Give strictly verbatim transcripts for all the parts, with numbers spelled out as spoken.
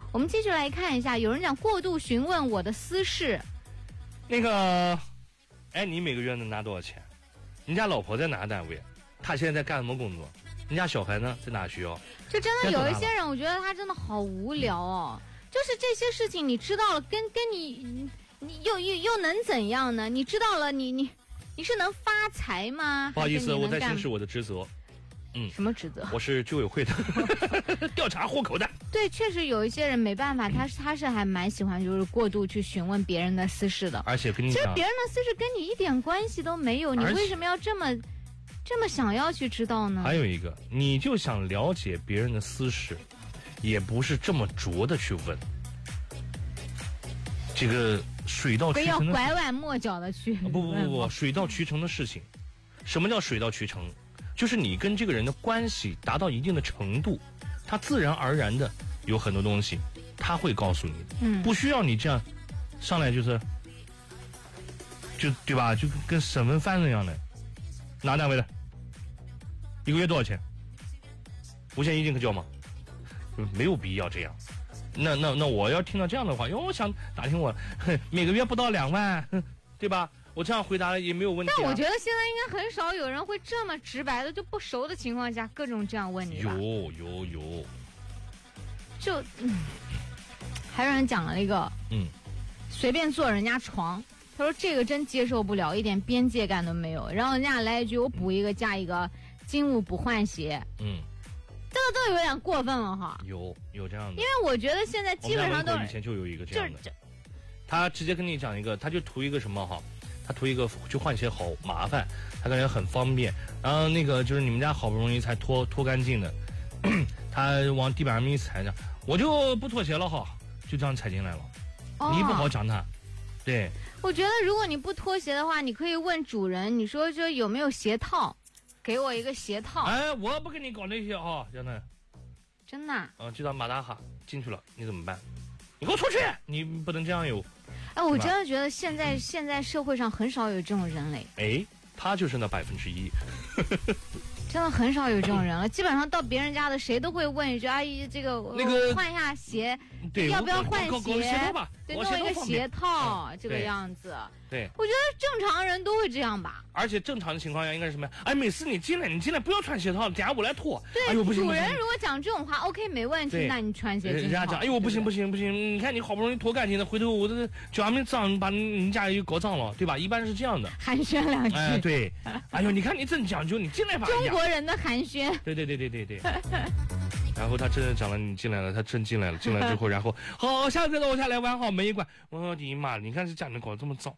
我们继续来看一下，有人讲过度询问我的私事。 那个，哎，你每个月能拿多少钱？人家老婆在哪个单位？他现在在干什么工作？人家小孩呢，在哪学校？ 就真的有一些人，我觉得他真的好无聊哦。就是这些事情你知道了，跟跟你你又又又能怎样呢？你知道了，你你你是能发财吗？ 不好意思，我在行使我的职责。嗯， 什么职责？ 我是居委会的调查户口的。 对，确实有一些人没办法，他是他是还蛮喜欢就是过度去询问别人的私事的。 而且跟你讲， 其实别人的私事跟你一点关系都没有，你为什么要这么这么想要去知道呢？ 还有一个，你就想了解别人的私事，也不是这么拙的去问。这个水到渠成的， 不要拐弯抹角的去。 不不不不，水到渠成的事情。什么叫水到渠成？就是你跟这个人的关系达到一定的程度，他自然而然的有很多东西他会告诉你的， 嗯， 不需要你这样上来就是就对吧，就跟审问犯人一样的。哪单位的？一个月多少钱？五险一金可交吗？没有必要这样。那那那我要听到这样的话，因为我想打听我每个月不到两万，对吧？我这样回答也没有问题、啊。 但我觉得现在应该很少有人会这么直白的，就不熟的情况下各种这样问你吧。 有有有。 就嗯，还有人讲了一个嗯， 随便坐人家床，他说这个真接受不了，一点边界感都没有。然后人家来一句我补一个加一个金物不换鞋， 嗯， 这个都有点过分了哈。 有有这样的， 因为我觉得现在基本上都以前就有一个这样的， 就他直接跟你讲一个，他就图一个什么哈。他图一个去换鞋好麻烦，他感觉很方便。然后那个就是你们家好不容易才拖拖干净的，他往地板上一踩着，我就不脱鞋了哈，就这样踩进来了。哦、你不好讲他，对。 我觉得如果你不脱鞋的话，你可以问主人，你说这有没有鞋套，给我一个鞋套。 哎，我不跟你搞那些哈，真的。 真的、啊？ 嗯，就到马达哈进去了，你怎么办？你给我出去！你不能这样有。 哎，我真的觉得现在、嗯、现在社会上很少有这种人类。 哎，他就是那百分之一。 真的很少有这种人了，基本上到别人家的谁都会问一句：“阿姨，这个那个换一下鞋， 对， 要不要换鞋？ 鞋套吧， 对，弄一个鞋套， 嗯、 这个样子。” 对， 我觉得正常人都会这样吧。 而且正常的情况下应该是什么呀？哎，每次你进来，你进来不要穿鞋套，等下我来脱。 对， 哎呦不行， 主人如果讲这种话 ，OK 没问题，那你穿鞋。 人家讲，哎呦不行不行不行，你看你好不容易脱干净的，回头我这脚还没脏，把你家又搞脏了，对吧？一般是这样的。 寒暄两句。 哎，对。哎呦，你看你真讲究，你进来吧。 中国人的寒暄。 对对对对对对。然后他真的讲了，你进来了，他真进来了，进来之后，然后好，下次我下来玩好，门一关，我的妈，你看这家人搞得这么脏。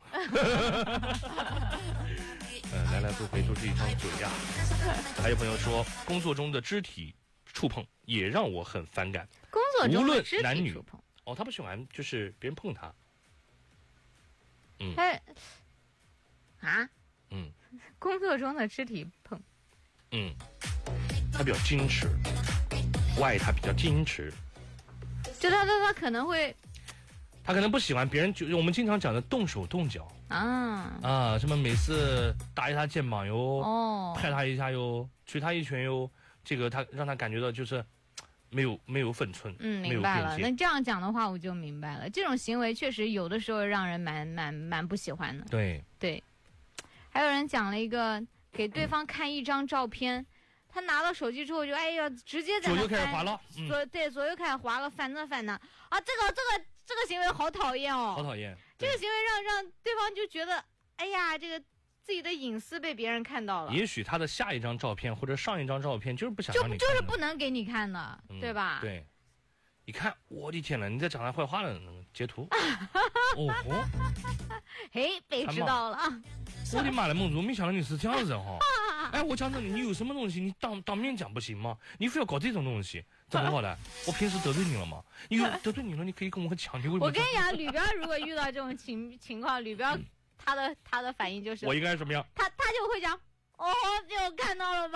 嗯，来来回回都是一张嘴呀。还有朋友说，工作中的肢体触碰也让我很反感。 工作中的肢体触碰， 哦，他不喜欢就是别人碰他。嗯。 他啊？ 嗯。 工作中的肢体碰。 嗯。他比较矜持，外他比较矜持， 就他他他可能会， 他可能不喜欢别人，就我们经常讲的动手动脚啊啊，什么每次打一下肩膀哟， 哦， 拍他一下哟，捶他一拳哟，这个他让他感觉到就是没有没有分寸， 嗯，明白了。那这样讲的话，我就明白了，这种行为确实有的时候让人蛮蛮蛮不喜欢的。 对对，还有人讲了一个给对方看一张照片。他拿到手机之后就哎呀，直接在左右开始滑了， 左、嗯、对左右开始滑了，翻着翻着啊，这个这个这个行为好讨厌哦， 好讨厌。 这个行为让让对方就觉得，哎呀，这个自己的隐私被别人看到了。 也许他的下一张照片或者上一张照片就是不想就让你看就是不能给你看的， 嗯、 对吧？ 对，一看，我的天哪，你在讲他坏话了，截图。哦吼， 嘿，被知道了。 我的妈了，梦竹，没想到你是这样子哈、哦！哎，我讲真的，你有什么东西你当当面讲不行吗？你非要搞这种东西，怎么搞的？我平时得罪你了吗？你有得罪你了，你可以跟我讲，你为什么？ 我跟你讲，吕彪如果遇到这种情情况，吕彪他的他的反应就是， 我应该是什么样？ 他他就会讲，哦，被我看到了吧？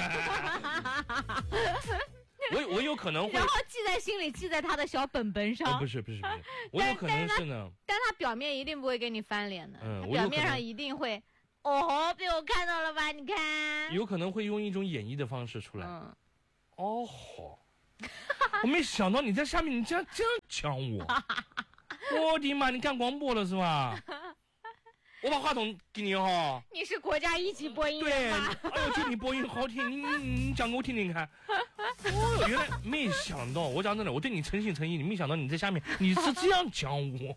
我我有可能会， 然后记在心里，记在他的小本本上。 哦、不是不是不是，我有可能是呢， 但他表面一定不会给你翻脸的， 嗯， 他表面上一定会，哦，被我看到了吧？你看， 有可能会用一种演绎的方式出来。 嗯， 哦吼， 我没想到你在下面你这样这样讲我，我的妈！你干广播了是吧？我把话筒给你哈。 你是国家一级播音员吗？ 对，哎呦，就你播音好听，你你你讲给我听听看。哦，原来没想到，我讲真的，我对你诚心诚意，你没想到你在下面你是这样讲我。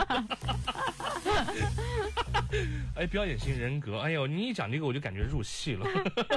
哎，表演型人格，哎呦，你一讲这个我就感觉入戏了。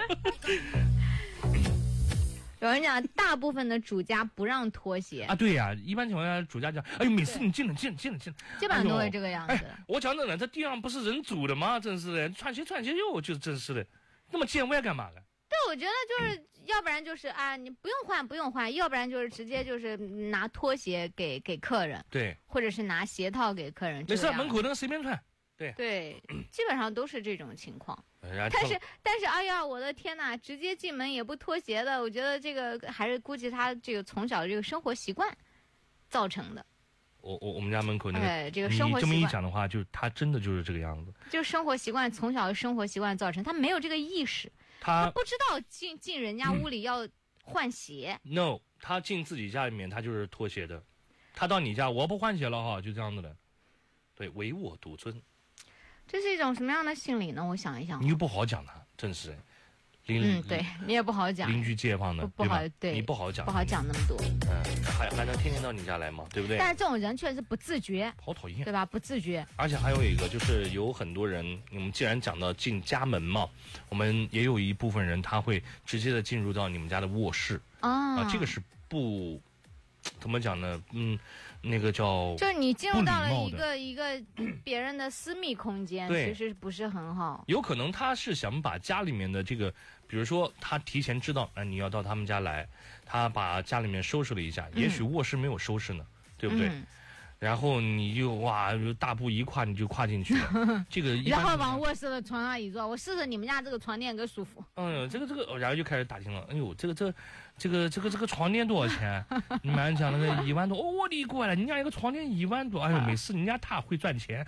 有人讲，大部分的主家不让脱鞋啊，对呀、啊，一般情况下主家讲，哎呦，每次你进了进了进了进了， 基本上都会这个样子。 哎哎、我讲真的，这地上不是人走的吗？真是的，穿鞋穿鞋又就是真是的，那么见外干嘛的？ 对，我觉得就是要不然就是啊，你不用换不用换，要不然就是直接就是拿拖鞋给给客人， 对， 或者是拿鞋套给客人。 没事，门口那个随便穿。对对，基本上都是这种情况。 但是但是，哎呀，我的天哪！直接进门也不脱鞋的，我觉得这个还是估计他这个从小的这个生活习惯造成的。 我我我们家门口那个， 哎，这个生活习惯， 你这么一讲的话，就他真的就是这个样子。 就生活习惯，从小的生活习惯造成，他没有这个意识， 他, 他不知道进进人家屋里要换鞋。 嗯、no， 他进自己家里面他就是脱鞋的，他到你家我不换鞋了哈，就这样子的。对，唯我独尊。 这是一种什么样的心理呢？我想一想， 你又不好讲他，真是， 嗯，对你也不好讲， 邻居街坊的， 不好， 对，你不好讲， 不好讲那么多， 嗯，还还能天天到你家来吗？对不对？ 但是这种人确实不自觉， 好讨厌， 对吧？不自觉， 而且还有一个就是有很多人，我们既然讲到进家门嘛，我们也有一部分人他会直接的进入到你们家的卧室啊、呃，这个是不。怎么讲呢？嗯，那个叫就是你进入到了一个一个别人的私密空间，其实不是很好。 有可能他是想把家里面的这个，比如说他提前知道，哎，你要到他们家来，他把家里面收拾了一下，嗯、也许卧室没有收拾呢，对不对？嗯、然后你就哇，大步一跨你就跨进去了，这个然后往卧室的床上一坐，我试试你们家这个床垫更舒服。 嗯，这个这个，然后就开始打听了，哎呦，这个这个。这个这个这个床垫多少钱？你们讲那个一万多，哦，我的过来，人家一个床垫一万多，哎呦，没事，人家他会赚钱。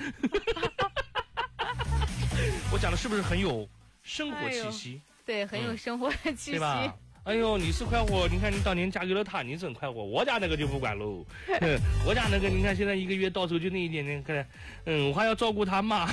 我讲的是不是很有生活气息？ 哎、对，很有生活气息， 嗯、对吧？哎呦，你是快活，你看你当年嫁给了他，你真快活。我家那个就不管喽，我家那个你看现在一个月到手就那一点点，看，嗯，我还要照顾他妈。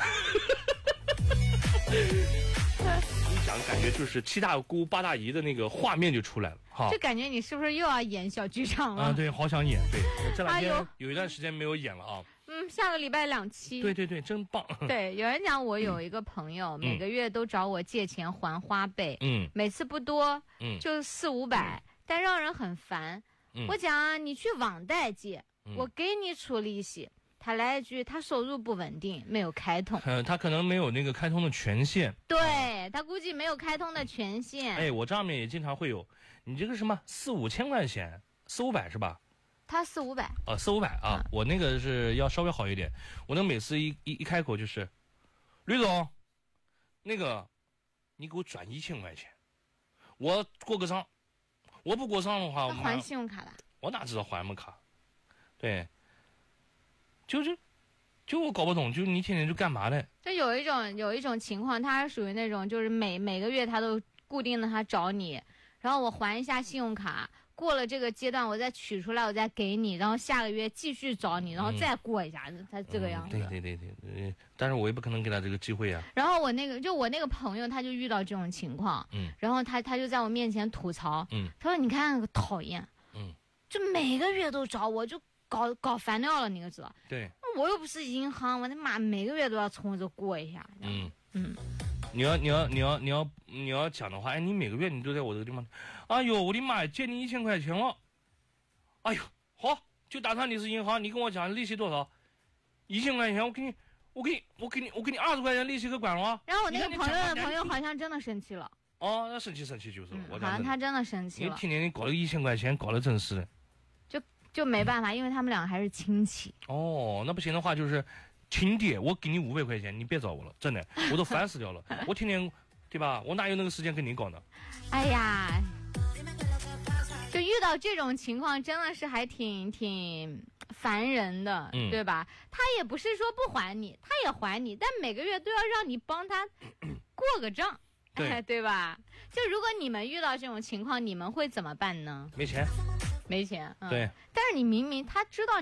感觉就是七大姑八大姨的那个画面就出来了，哈！ 就感觉你是不是又要演小剧场了？ 啊，对，好想演。对，这两天有一段时间没有演了啊。 嗯，下个礼拜两期。 对对对，真棒。 对，有人讲我有一个朋友，嗯、每个月都找我借钱还花呗，嗯，每次不多，嗯，就四五百，嗯、但让人很烦。嗯、我讲啊，你去网贷借，嗯、我给你出利息。他来一句，他收入不稳定，没有开通。 呃，他可能没有那个开通的权限。 对，他估计没有开通的权限。 哎，我账面也经常会有，你这个什么四五千块钱，四五百是吧？ 他四五百。 啊，四五百啊，嗯、我那个是要稍微好一点。我那每次一一一开口就是，吕总，那个，你给我转一千块钱，我过个账，我不过账的话，我还信用卡的。 我哪知道还什么卡？对。就是，就我搞不懂，就你天天就干嘛呢？ 就有一种有一种情况，他是属于那种，就是每每个月他都固定的他找你，然后我还一下信用卡，过了这个阶段我再取出来，我再给你，然后下个月继续找你，然后再过一下，嗯、他这个样子。 嗯、对对对对，但是我也不可能给他这个机会啊。 然后我那个就我那个朋友，他就遇到这种情况，嗯，然后他他就在我面前吐槽，嗯，他说你看那个讨厌，嗯，就每个月都找我，就。搞搞烦掉了，你可知道？ 对， 我又不是银行，我的妈，每个月都要从我这过一下。 嗯嗯，你要你要你要你要你要讲的话，哎，你每个月你都在我这个地方，哎呦，我的妈呀，借你一千块钱了，哎呦，好，就打算你是银行，你跟我讲利息多少？一千块钱，我给你，我给你，我给你，我给你二十块钱利息可管了啊。 然后我那个朋友的朋友好像真的生气了。 哦，那生气生气就是， 嗯、 我好像他真的生气了。 你天天你搞了一千块钱，搞得真是的。 就没办法，因为他们俩还是亲戚。 哦，那不行的话就是，亲爹，我给你五百块钱，你别找我了，真的，我都烦死掉了。我天天，对吧？我哪有那个时间跟你搞呢？ 哎呀，就遇到这种情况，真的是还挺挺烦人的，嗯、对吧？他也不是说不还你，他也还你，但每个月都要让你帮他过个账， 对、 哎、对吧？就如果你们遇到这种情况，你们会怎么办呢？ 没钱。 没钱。嗯、 对， 但是你明明他知道